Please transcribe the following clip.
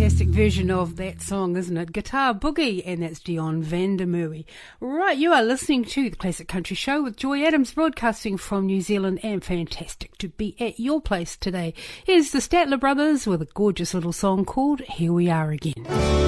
fantastic version of that song, isn't it? Guitar Boogie, and that's Dion Vandermeer. Right, you are listening to the Classic Country Show with Joy Adams, broadcasting from New Zealand, and fantastic to be at your place today. Here's the Statler Brothers with a gorgeous little song called Here We Are Again.